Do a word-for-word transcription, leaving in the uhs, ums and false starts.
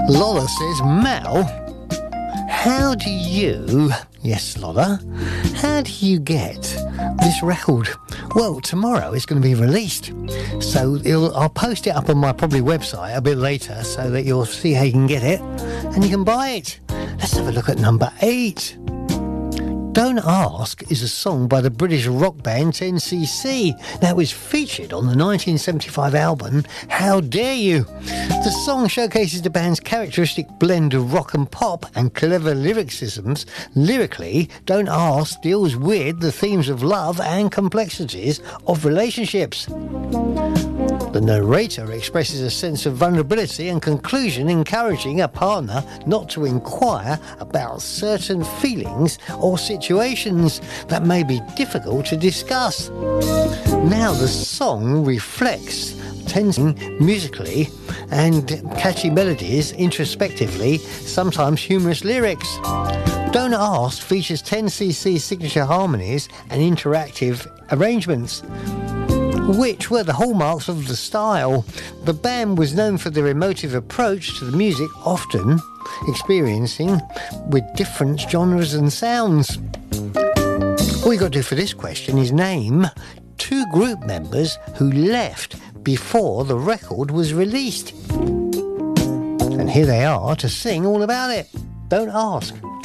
Lola says, Mal, how do you, yes Lola, how do you get this record? Well, tomorrow it's going to be released, so it'll, I'll post it up on my probably website a bit later so that you'll see how you can get it and you can buy it. Let's have a look at number eight. Don't Ask is a song by the British rock band ten C C that was featured on the nineteen seventy-five album How Dare You. The song showcases the band's characteristic blend of rock and pop and clever lyricisms. Lyrically, Don't Ask deals with the themes of love and complexities of relationships. The narrator expresses a sense of vulnerability and conclusion, encouraging a partner not to inquire about certain feelings or situations that may be difficult to discuss. Now the song reflects tension musically and catchy melodies, introspectively, sometimes humorous lyrics. Don't Ask features ten C C signature harmonies and interactive arrangements, which were the hallmarks of the style. The band was known for their emotive approach to the music, often experiencing with different genres and sounds. All you got to do for this question is name two group members who left before the record was released. And here they are to sing all about it. Don't Ask.